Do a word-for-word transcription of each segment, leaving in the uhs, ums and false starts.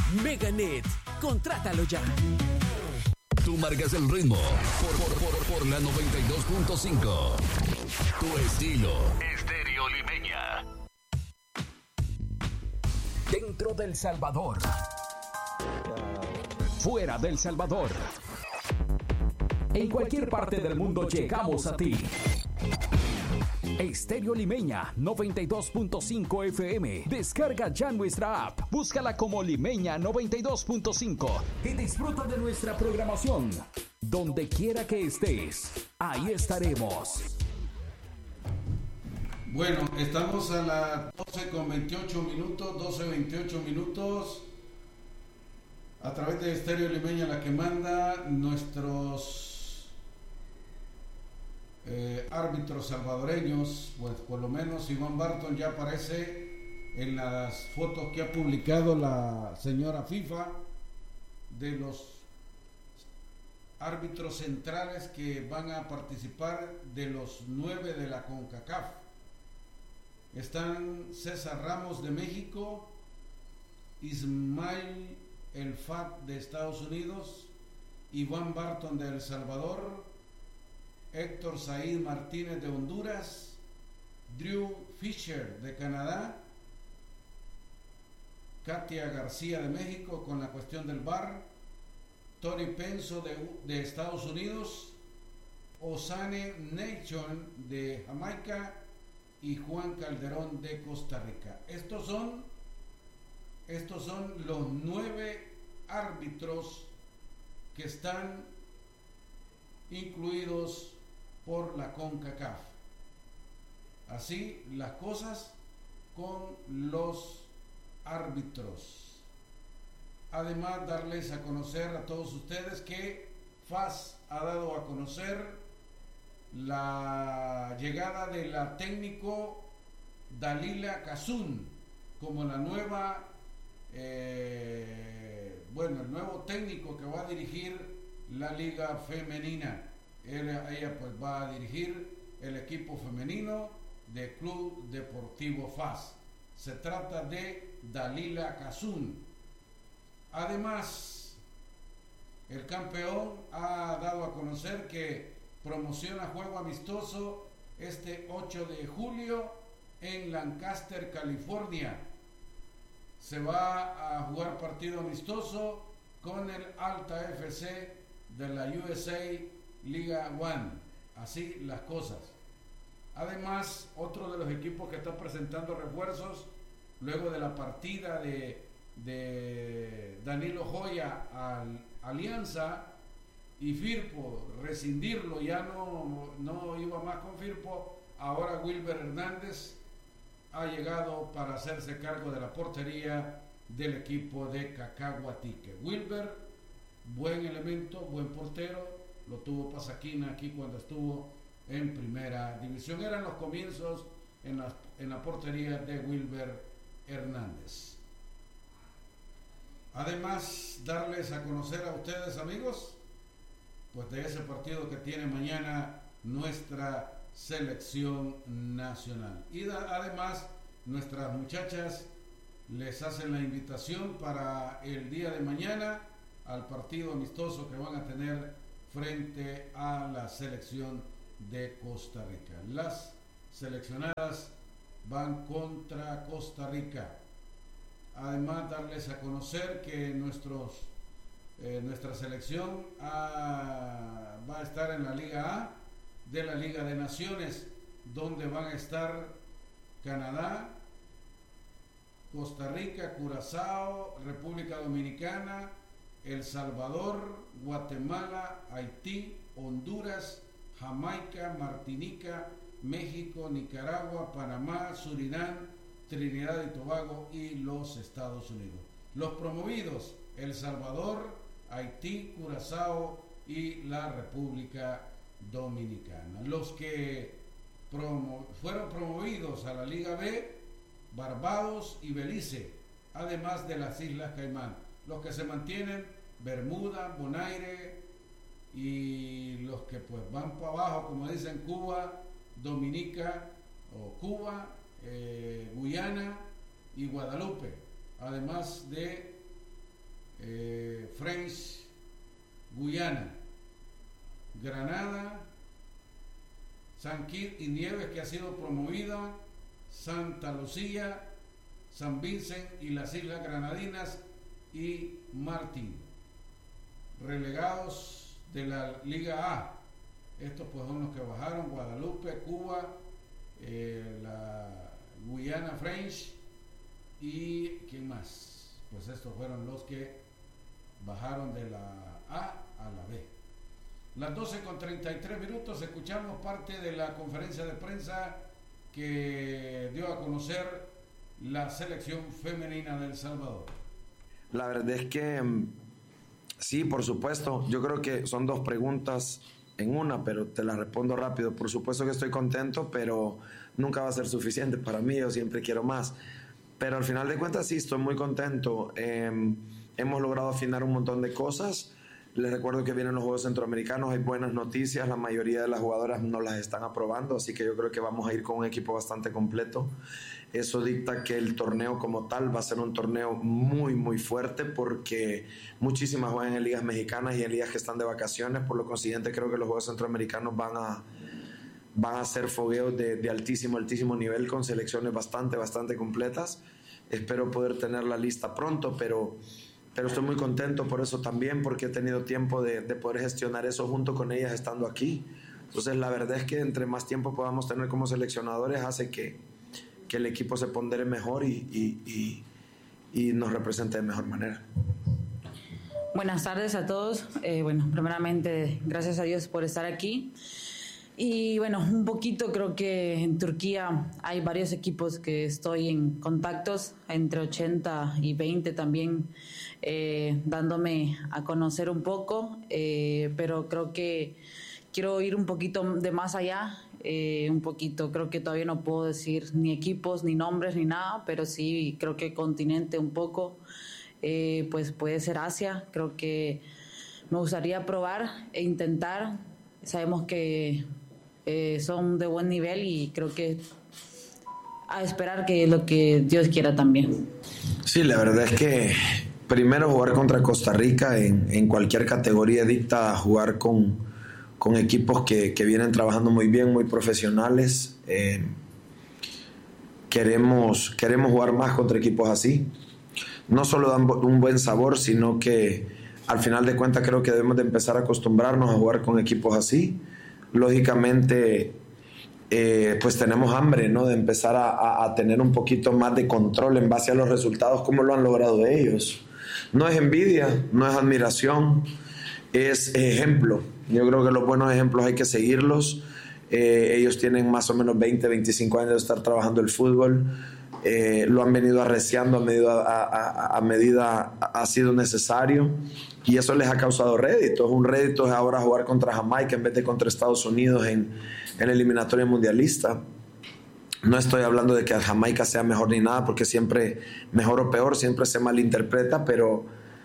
Meganet, contrátalo ya. Tú marcas el ritmo por, por, por, por la noventa y dos punto cinco. Tu estilo. Estéreo Limeña. Dentro del Salvador. Fuera del Salvador. En cualquier parte del mundo llegamos a ti. Estéreo Limeña noventa y dos punto cinco F M. Descarga ya nuestra app. Búscala como Limeña noventa y dos punto cinco y disfruta de nuestra programación. Donde quiera que estés, ahí estaremos. Bueno, estamos a las doce con veintiocho minutos, doce veintiocho minutos. A través de Estéreo Limeña, la que manda, nuestros Eh, árbitros salvadoreños, pues por lo menos Iván Barton ya aparece en las fotos que ha publicado la señora FIFA de los árbitros centrales que van a participar de los nueve de la CONCACAF. Están César Ramos de México, Ismail El Fat de Estados Unidos, Iván Barton de El Salvador, Héctor Said Martínez de Honduras, Drew Fisher de Canadá, Katia García de México con la cuestión del V A R, Tony Penso de, de Estados Unidos, Osane Nation de Jamaica y Juan Calderón de Costa Rica. Estos son, estos son los nueve árbitros que están incluidos por la CONCACAF. Así las cosas con los árbitros. Además, darles a conocer a todos ustedes que F A S ha dado a conocer la llegada de la técnico Dalila Kazun como la nueva eh, bueno, el nuevo técnico que va a dirigir la liga femenina. Ella, ella pues va a dirigir el equipo femenino del Club Deportivo F A S. Se trata de Dalila Kazun. Además, el campeón ha dado a conocer que promociona juego amistoso este ocho de julio en Lancaster, California. Se va a jugar partido amistoso con el Alta F C de la U S A Liga One. Así las cosas. Además, otro de los equipos que está presentando refuerzos luego de la partida de, de Danilo Joya al Alianza y Firpo rescindirlo, ya no, no iba más con Firpo. Ahora Wilber Hernández ha llegado para hacerse cargo de la portería del equipo de Cacahuatique. Wilber, buen elemento, buen portero, lo tuvo Pasaquina aquí cuando estuvo en primera división. Eran los comienzos en la, en la portería de Wilber Hernández. Además, darles a conocer a ustedes, amigos, pues de ese partido que tiene mañana nuestra selección nacional. Y da, además, nuestras muchachas les hacen la invitación para el día de mañana al partido amistoso que van a tener frente a la selección de Costa Rica. Las seleccionadas van contra Costa Rica. Además, darles a conocer que nuestros, eh, nuestra selección ha, va a estar en la Liga A de la Liga de Naciones, donde van a estar Canadá, Costa Rica, Curazao, República Dominicana, El Salvador, Guatemala, Haití, Honduras, Jamaica, Martinica, México, Nicaragua, Panamá, Surinam, Trinidad y Tobago y los Estados Unidos. Los promovidos: El Salvador, Haití, Curazao y la República Dominicana. Los que promo- fueron promovidos a la Liga B: Barbados y Belice, además de las Islas Caimán. Los que se mantienen: Bermuda, Bonaire, y los que pues van para abajo, como dicen, Cuba, Dominica o Cuba, eh, Guyana y Guadalupe, además de eh, French Guyana, Granada, San Kitts y Nieves, que ha sido promovida, Santa Lucía, San Vincent y las Islas Granadinas y Martín. Relegados de la Liga A, estos pues son los que bajaron: Guadalupe, Cuba, eh, la Guyana French y ¿quién más? Pues estos fueron los que bajaron de la A a la B. Las doce con treinta y tres minutos, escuchamos parte de la conferencia de prensa que dio a conocer la selección femenina de El Salvador. La verdad es que sí, por supuesto, yo creo que son dos preguntas en una, pero te las respondo rápido. Por supuesto que estoy contento, pero nunca va a ser suficiente para mí, yo siempre quiero más. Pero al final de cuentas sí, estoy muy contento. Eh, hemos logrado afinar un montón de cosas. Les recuerdo que vienen los Juegos Centroamericanos, hay buenas noticias, la mayoría de las jugadoras no las están aprobando, así que yo creo que vamos a ir con un equipo bastante completo. Eso dicta que el torneo como tal va a ser un torneo muy muy fuerte, porque muchísimas juegan en ligas mexicanas y en ligas que están de vacaciones. Por lo consiguiente, creo que los Juegos Centroamericanos van a, van a ser fogueos de, de altísimo, altísimo nivel, con selecciones bastante, bastante completas. Espero poder tener la lista pronto, pero... Pero estoy muy contento por eso también, porque he tenido tiempo de, de poder gestionar eso junto con ellas estando aquí. Entonces la verdad es que entre más tiempo podamos tener como seleccionadores hace que, que el equipo se pondere mejor y, y, y, y nos represente de mejor manera. Buenas tardes a todos. Eh, bueno, primeramente gracias a Dios por estar aquí. Y bueno, un poquito creo que en Turquía hay varios equipos que estoy en contactos, entre ochenta y veinte también, eh, dándome a conocer un poco, eh, pero creo que quiero ir un poquito de más allá, eh, un poquito, creo que todavía no puedo decir ni equipos, ni nombres, ni nada, pero sí creo que continente un poco, eh, pues puede ser Asia. Creo que me gustaría probar e intentar. Sabemos que Eh, son de buen nivel y creo que a esperar que lo que Dios quiera también. Sí, la verdad es que primero jugar contra Costa Rica en, en cualquier categoría dicta jugar con, con equipos que, que vienen trabajando muy bien, muy profesionales. Eh, queremos, queremos jugar más contra equipos así. No solo dan un buen sabor, sino que al final de cuentas creo que debemos de empezar a acostumbrarnos a jugar con equipos así. Lógicamente, eh, pues tenemos hambre, ¿no?, de empezar a, a, a tener un poquito más de control en base a los resultados, como lo han logrado ellos. No es envidia, no es admiración, es ejemplo. Yo creo que los buenos ejemplos hay que seguirlos. Eh, ellos tienen más o menos veinte, veinticinco años de estar trabajando el fútbol. Eh, lo han venido arreciando a medida, a, a, a medida ha sido necesario, y eso les ha causado réditos. Un rédito es ahora jugar contra Jamaica en vez de contra Estados Unidos en, en la eliminatoria mundialista. No estoy hablando de que Jamaica sea mejor ni nada, porque siempre, mejor o peor, siempre se malinterpreta, pero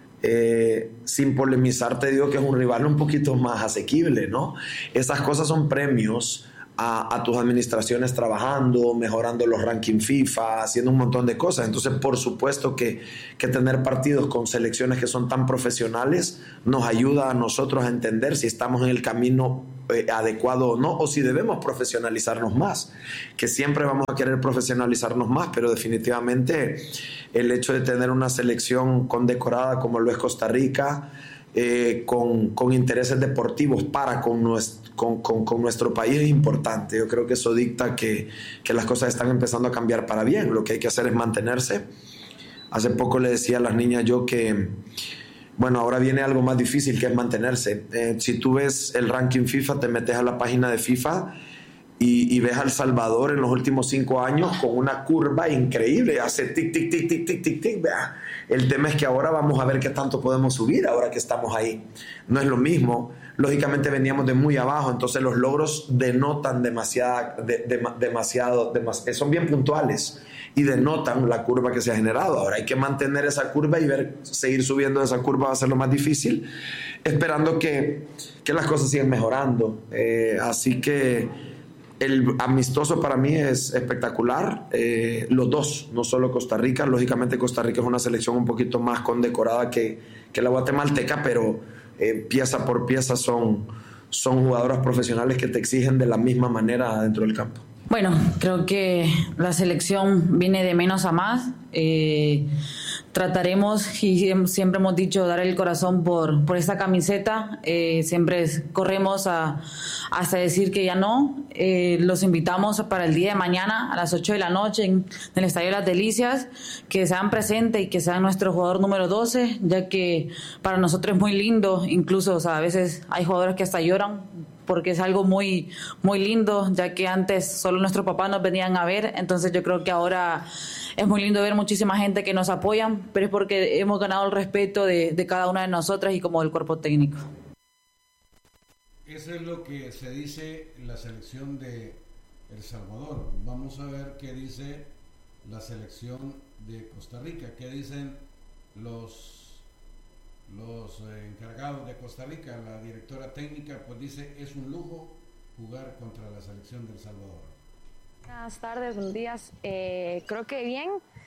eh, sin polemizar te digo que es un rival un poquito más asequible, ¿no? Esas cosas son premios A, a tus administraciones trabajando, mejorando los rankings FIFA, haciendo un montón de cosas. Entonces, por supuesto que, que tener partidos con selecciones que son tan profesionales nos ayuda a nosotros a entender si estamos en el camino eh, adecuado o no, o si debemos profesionalizarnos más, que siempre vamos a querer profesionalizarnos más, pero definitivamente el hecho de tener una selección condecorada como lo es Costa Rica, eh, con, con intereses deportivos para con nuestro Con, con, con nuestro país es importante. Yo creo que eso dicta que, que las cosas están empezando a cambiar para bien. Lo que hay que hacer es mantenerse. Hace poco le decía a las niñas yo que, bueno, ahora viene algo más difícil, que es mantenerse. Eh, si tú ves el ranking FIFA, te metes a la página de FIFA y, y ves a El Salvador en los últimos cinco años con una curva increíble, hace tic, tic, tic, tic, tic, tic, tic. El tema es que ahora vamos a ver qué tanto podemos subir ahora que estamos ahí. No es lo mismo. Lógicamente veníamos de muy abajo, entonces los logros denotan demasiada, de, de, demasiado, demas, son bien puntuales y denotan la curva que se ha generado. Ahora hay que mantener esa curva y ver, seguir subiendo esa curva va a ser lo más difícil, esperando que, que las cosas sigan mejorando. Eh, así que el amistoso para mí es espectacular, eh, los dos, no solo Costa Rica. Lógicamente Costa Rica es una selección un poquito más condecorada que, que la guatemalteca, pero eh, pieza por pieza son, son jugadoras profesionales que te exigen de la misma manera dentro del campo. Bueno, creo que la selección viene de menos a más. Eh, trataremos, y siempre hemos dicho, dar el corazón por, por esta camiseta. Eh, siempre corremos a, hasta decir que ya no. Eh, los invitamos para el día de mañana a las ocho de la noche en, en el Estadio de las Delicias, que sean presentes y que sean nuestro jugador número doce, ya que para nosotros es muy lindo. Incluso, o sea, a veces hay jugadores que hasta lloran, porque es algo muy, muy lindo, ya que antes solo nuestros papás nos venían a ver. Entonces yo creo que ahora es muy lindo ver muchísima gente que nos apoyan, pero es porque hemos ganado el respeto de, de cada una de nosotras y como del cuerpo técnico. Eso es lo que se dice la selección de El Salvador. Vamos a ver qué dice la selección de Costa Rica, qué dicen los los eh, encargados de Costa Rica. La directora técnica pues dice: es un lujo jugar contra la selección de El Salvador. Buenas tardes, buenos días. Eh, creo que bien.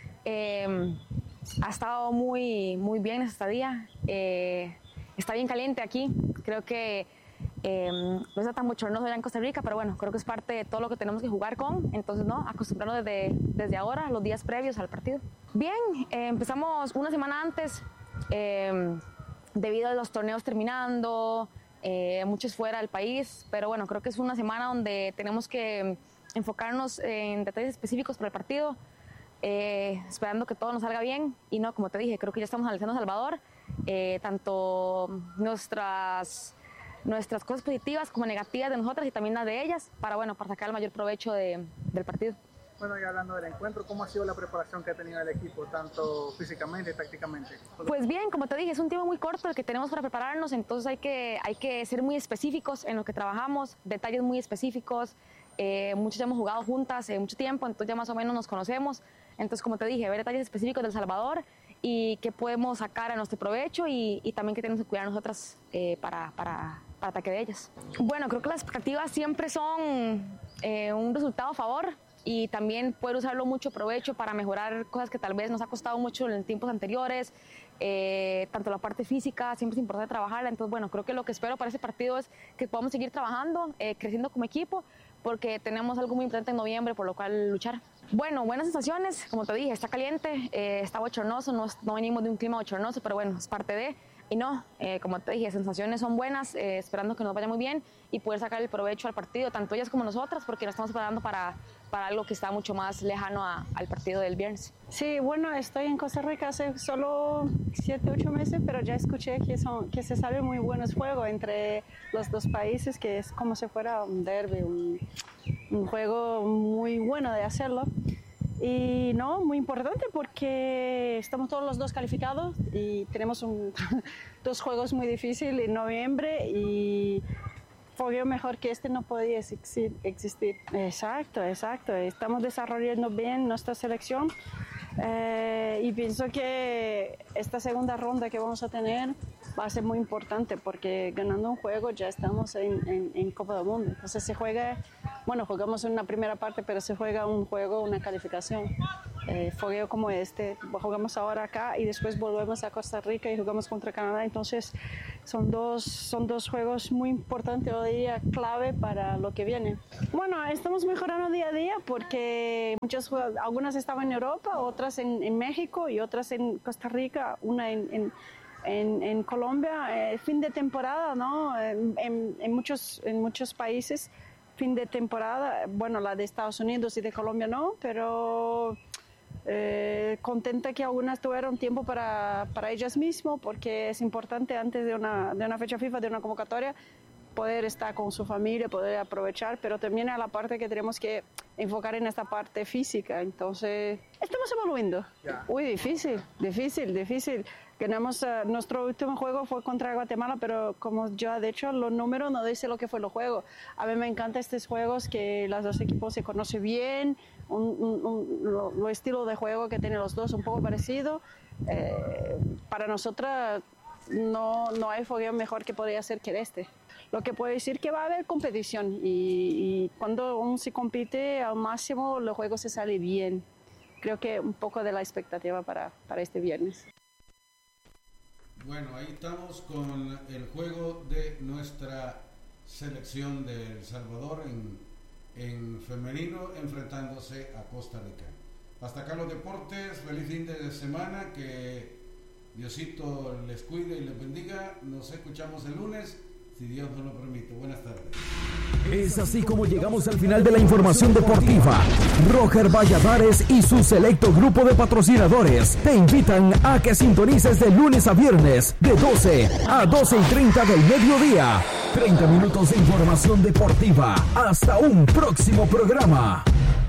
Eh, ha estado muy, muy bien esta estadía. Eh, está bien caliente aquí. Creo que eh, no está tan bochornoso allá en Costa Rica, pero bueno, creo que es parte de todo lo que tenemos que jugar con. Entonces, no, acostumbrarnos desde, desde ahora, los días previos al partido. Bien, eh, empezamos una semana antes. Eh, debido a los torneos terminando, eh, muchos fuera del país, pero bueno, creo que es una semana donde tenemos que enfocarnos en detalles específicos para el partido, eh, esperando que todo nos salga bien. Y no, como te dije, creo que ya estamos analizando a Salvador, eh, tanto nuestras, nuestras cosas positivas como negativas de nosotras y también las de ellas, para, bueno, para sacar el mayor provecho de, del partido. Bueno, y hablando del encuentro, ¿cómo ha sido la preparación que ha tenido el equipo, tanto físicamente y tácticamente? Pues bien, como te dije, es un tiempo muy corto el que tenemos para prepararnos, entonces hay que, hay que ser muy específicos en lo que trabajamos, detalles muy específicos. Eh, muchos ya hemos jugado juntas eh, mucho tiempo, entonces ya más o menos nos conocemos. Entonces, como te dije, ver detalles específicos del Salvador y qué podemos sacar a nuestro provecho y, y también que tenemos que cuidar nosotras eh, para, para, para ataque de ellas. Bueno, creo que las expectativas siempre son eh, un resultado a favor, y también poder usarlo mucho provecho para mejorar cosas que tal vez nos ha costado mucho en tiempos anteriores, eh, tanto la parte física, siempre es importante trabajarla. Entonces, bueno, creo que lo que espero para ese partido es que podamos seguir trabajando, eh, creciendo como equipo, porque tenemos algo muy importante en noviembre por lo cual luchar. Bueno, buenas sensaciones, como te dije, está caliente, eh, está bochornoso, no, no venimos de un clima bochornoso, pero bueno, es parte de... Y no, eh, como te dije, sensaciones son buenas, eh, esperando que nos vaya muy bien y poder sacar el provecho al partido, tanto ellas como nosotras, porque nos estamos preparando para, para algo que está mucho más lejano a, al partido del viernes. Sí, bueno, estoy en Costa Rica hace solo siete, ocho meses, pero ya escuché que, son, que se salen muy buenos juegos entre los dos países, que es como si fuera un derbi, un, un juego muy bueno de hacerlo. Y no, muy importante porque estamos todos los dos calificados y tenemos un, dos juegos muy difíciles en noviembre y fogueo mejor que este no podía existir. Exacto, exacto. Estamos desarrollando bien nuestra selección eh, y pienso que esta segunda ronda que vamos a tener va a ser muy importante porque ganando un juego ya estamos en, en, en Copa del Mundo. Entonces se juega, bueno, jugamos en una primera parte, pero se juega un juego, una calificación. Eh, fogueo como este, jugamos ahora acá y después volvemos a Costa Rica y jugamos contra Canadá. Entonces son dos, son dos juegos muy importantes, yo diría clave para lo que viene. Bueno, estamos mejorando día a día porque muchas, algunas estaban en Europa, otras en, en México y otras en Costa Rica, una en, en En, en Colombia, eh, fin de temporada, ¿no? En, en, en, muchos, en muchos países, fin de temporada, bueno, la de Estados Unidos y de Colombia no, pero eh, contenta que algunas tuvieron tiempo para, para ellas mismas, porque es importante antes de una, de una fecha FIFA, de una convocatoria, poder estar con su familia, poder aprovechar, pero también a la parte que tenemos que enfocar en esta parte física. Entonces, estamos evolucionando. Yeah. Uy, difícil, difícil, difícil. Ganamos, uh, nuestro último juego fue contra Guatemala, pero como yo he dicho, los números no dicen lo que fue el juego. A mí me encantan estos juegos que los dos equipos se conocen bien, un, un, un, lo, lo estilo de juego que tienen los dos un poco parecido. Eh, para nosotras no, no hay fogueo mejor que podría ser que este. Lo que puedo decir que va a haber competición y, y cuando uno se compite al máximo, los juegos se salen bien. Creo que un poco de la expectativa para, para este viernes. Bueno, ahí estamos con el juego de nuestra selección de El Salvador en, en femenino enfrentándose a Costa Rica. Hasta acá los deportes, feliz fin de semana, que Diosito les cuide y les bendiga. Nos escuchamos el lunes, si Dios nos lo permite. Buenas tardes. Es así como llegamos al final de la información deportiva. Roger Valladares y su selecto grupo de patrocinadores te invitan a que sintonices de lunes a viernes de doce a doce y treinta del mediodía. treinta minutos de información deportiva. Hasta un próximo programa.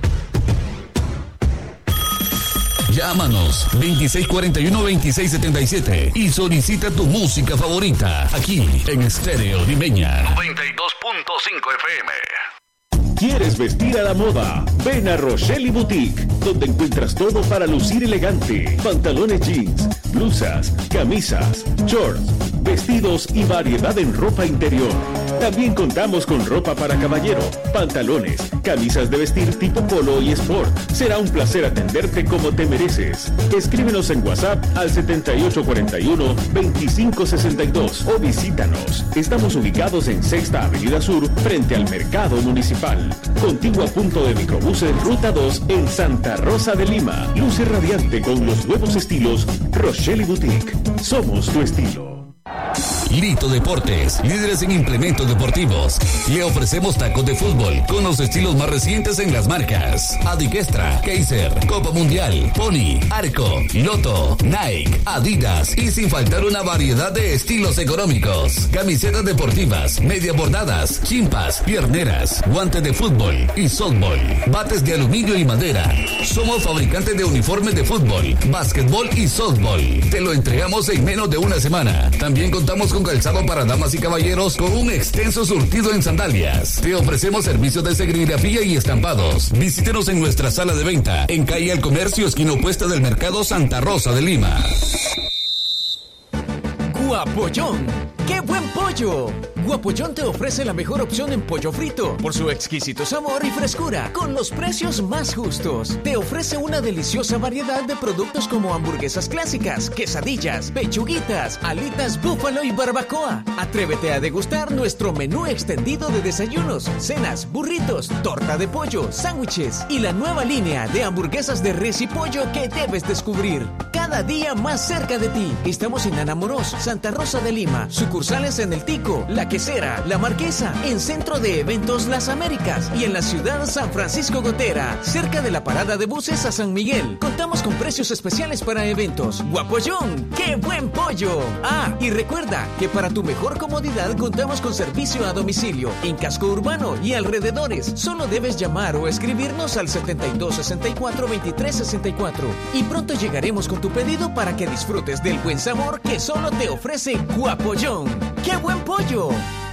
Llámanos veintiséis cuarenta y uno, veintiséis setenta y siete y solicita tu música favorita aquí en Estéreo Limeña noventa y dos punto cinco F M. ¿Quieres vestir a la moda? Ven a Rochelle Boutique, donde encuentras todo para lucir elegante. Pantalones jeans, blusas, camisas, shorts, vestidos y variedad en ropa interior. También contamos con ropa para caballero, pantalones, camisas de vestir tipo polo y sport. Será un placer atenderte como te mereces. Escríbenos en WhatsApp al setenta y ocho cuarenta y uno, veinticinco sesenta y dos o visítanos. Estamos ubicados en Sexta Avenida Sur, frente al Mercado Municipal. Contigo a punto de microbuses Ruta dos en Santa Rosa de Lima. Luce radiante con los nuevos estilos Rochelle Boutique. Somos tu estilo. Lito Deportes, líderes en implementos deportivos. Le ofrecemos tacos de fútbol con los estilos más recientes en las marcas Adikestra, Kaiser, Copa Mundial, Pony, Arco, Lotto, Nike, Adidas y sin faltar una variedad de estilos económicos. Camisetas deportivas, medias bordadas, chimpas, pierneras, guantes de fútbol y softball, bates de aluminio y madera. Somos fabricantes de uniformes de fútbol, básquetbol y softball. Te lo entregamos en menos de una semana. También contamos con calzado para damas y caballeros con un extenso surtido en sandalias. Te ofrecemos servicios de serigrafía y estampados. Visítenos en nuestra sala de venta en calle El Comercio, esquina opuesta del Mercado Santa Rosa de Lima. Guapollón, ¡qué buen pollo! Guapollón te ofrece la mejor opción en pollo frito por su exquisito sabor y frescura, con los precios más justos. Te ofrece una deliciosa variedad de productos como hamburguesas clásicas, quesadillas, pechuguitas, alitas búfalo y barbacoa. Atrévete a degustar nuestro menú extendido de desayunos, cenas, burritos, torta de pollo, sándwiches y la nueva línea de hamburguesas de res y pollo que debes descubrir. Cada día más cerca de ti. Estamos en Anamoros, Santa Rosa de Lima, sucursales en El Tico, La Quesera, La Marquesa, en Centro de Eventos Las Américas y en la ciudad San Francisco Gotera, cerca de la parada de buses a San Miguel. Contamos con precios especiales para eventos. Guapollón, ¡qué buen pollo! Ah, y recuerda que para tu mejor comodidad contamos con servicio a domicilio en Casco Urbano y alrededores. Solo debes llamar o escribirnos al setenta y dos sesenta y cuatro, veintitrés sesenta y cuatro y pronto llegaremos con tu pedido para que disfrutes del buen sabor que solo te ofrece Guapollón. ¡Qué buen pollo!